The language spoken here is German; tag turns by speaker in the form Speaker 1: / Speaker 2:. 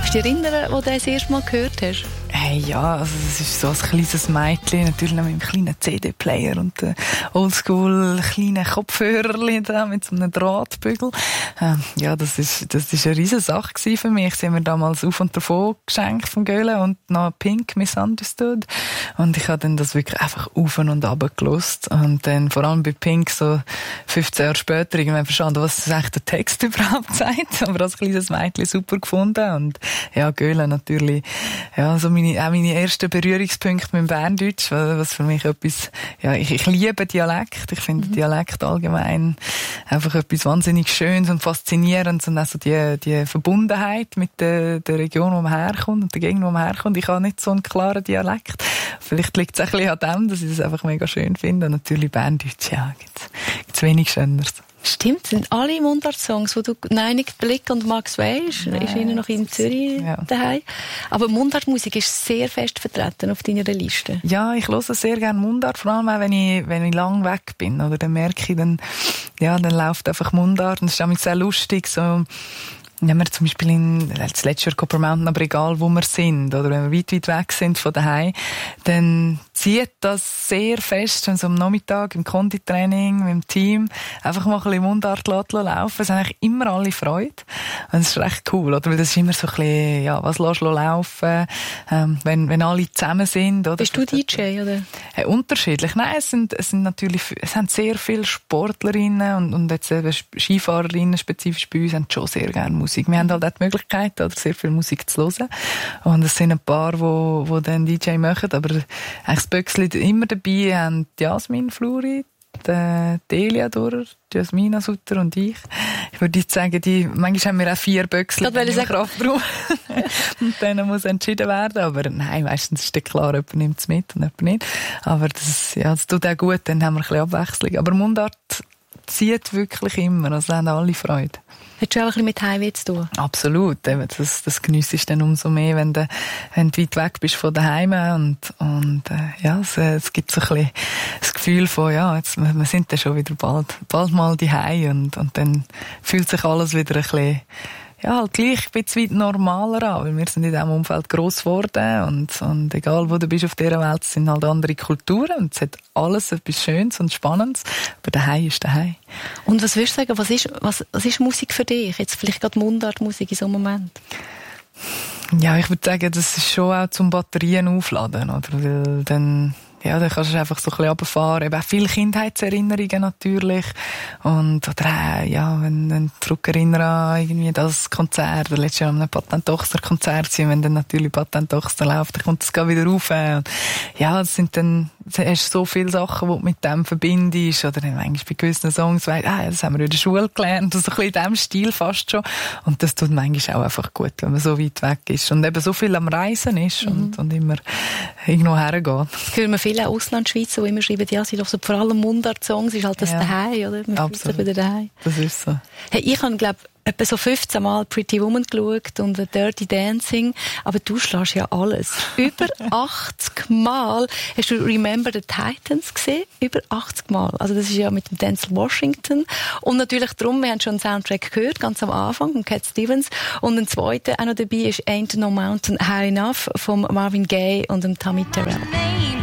Speaker 1: Kannst du dich erinnern, als du das erste Mal gehört hast?
Speaker 2: Ja, also es ist so als kleines Mädchen, natürlich noch mit einem kleinen CD-Player und oldschool kleinen Kopfhörerchen da mit so einem Drahtbügel. Ja, das ist eine riesen Sache für mich. Sie haben mir damals auf und davon geschenkt von Göhle und noch Pink Misunderstood. Und ich habe dann das wirklich einfach auf und runter gelost. Und dann vor allem bei Pink so 15 Jahre später irgendwann verstanden, was eigentlich der Text überhaupt sagt. Aber als kleines Mädchen super gefunden. Und ja, Göhle natürlich, ja, so meine ersten Berührungspunkte mit dem Berndeutsch, was für mich etwas, ja, ich liebe Dialekt. Ich finde Dialekt allgemein einfach etwas wahnsinnig Schönes und Faszinierendes und auch so die Verbundenheit mit der Region, wo man herkommt und der Gegend, wo man herkommt. Ich habe nicht so einen klaren Dialekt. Vielleicht liegt es ein bisschen an dem, dass ich das einfach mega schön finde. Und natürlich Berndeutsch, ja, gibt's wenig Schöneres.
Speaker 1: Stimmt, sind alle Mundart-Songs, die du, nein, nicht Blick und Max weisst, ist ihnen noch in Zürich daheim. Aber Mundart-Musik ist sehr fest vertreten auf deiner Liste.
Speaker 2: Ja, ich höre sehr gerne Mundart, vor allem auch, wenn ich lang weg bin, oder dann merke ich, dann läuft einfach Mundart und es ist auch sehr lustig, so, wenn wir zum Beispiel das letzte Jahr Copper Mountain, aber egal wo wir sind, oder wenn wir weit weg sind von daheim, dann zieht das sehr fest, wenn so am Nachmittag im Konditraining mit dem Team einfach mal ein bisschen Mundart laufen. Es haben eigentlich immer alle Freude. Und das ist recht cool, oder? Weil das ist immer so ein bisschen, ja, was lässt du laufen, wenn alle zusammen sind, oder?
Speaker 1: Bist du DJ, oder?
Speaker 2: Unterschiedlich. Nein, es sind sehr viele Sportlerinnen und jetzt eben Skifahrerinnen spezifisch bei uns haben schon sehr gerne Musik. Wir haben halt auch die Möglichkeit, oder, sehr viel Musik zu hören. Und es sind ein paar, die dann DJ machen, aber eigentlich das Böckli immer dabei haben Jasmin Fluri, Delia Durer, Jasmina Sutter und ich. Ich würde jetzt sagen, manchmal haben wir auch 4 Böckli im Kraftraum. Und dann muss entschieden werden. Aber nein, meistens ist dann klar, jemand nimmt es mit und jemand nicht. Aber das tut auch gut, dann haben wir ein bisschen Abwechslung. Aber Mundart zieht wirklich immer, also haben alle Freude.
Speaker 1: Hättest du auch ein bisschen mit Heimweh zu tun?
Speaker 2: Absolut. Das geniessest du dann umso mehr, wenn du weit weg bist von daheim und es gibt so ein bisschen das Gefühl von, ja, jetzt, wir sind dann schon wieder bald mal daheim und dann fühlt sich alles wieder ein bisschen, ja, halt gleich ein bisschen normaler an, weil wir sind in diesem Umfeld gross geworden und egal wo du bist auf dieser Welt, es sind halt andere Kulturen und es hat alles etwas Schönes und Spannendes, aber daheim ist daheim.
Speaker 1: Und was würdest du sagen, was ist Musik für dich? Jetzt vielleicht gerade Mundartmusik in so einem Moment?
Speaker 2: Ja, ich würde sagen, das ist schon auch zum Batterien aufladen, oder? Weil dann kannst du einfach so ein bisschen runterfahren. Eben auch viele Kindheitserinnerungen natürlich. Und, oder wenn du zurückerinnerst an irgendwie das Konzert, oder letztes Jahr am Patent-Tochter-Konzert, wenn dann natürlich Patent-Tochter läuft, dann kommt es gar wieder rauf. Und ja, das sind dann, hast so viele Sachen, die du mit dem verbindest, oder dann manchmal bei gewissen Songs weißt, das haben wir in der Schule gelernt, so ein bisschen in diesem Stil fast schon. Und das tut manchmal auch einfach gut, wenn man so weit weg ist und eben so viel am Reisen ist und immer irgendwo hergeht.
Speaker 1: Hören wir viele Auslandschweizer, die immer schreiben, ja, sie doch so vor allem Mundart-Songs, ist halt das daheim, oder? Man fühlt sich wieder daheim.
Speaker 2: Das ist so.
Speaker 1: Hey, ich habe, glaube etwa so 15 Mal Pretty Woman geschaut und Dirty Dancing, aber du schlägst ja alles. Über 80 Mal hast du Remember the Titans gesehen? Über 80 Mal. Also das ist ja mit dem Denzel Washington. Und natürlich darum, wir haben schon einen Soundtrack gehört, ganz am Anfang, von Cat Stevens. Und ein zweiter auch noch dabei ist Ain't No Mountain High Enough von Marvin Gaye und dem Tommy Terrell.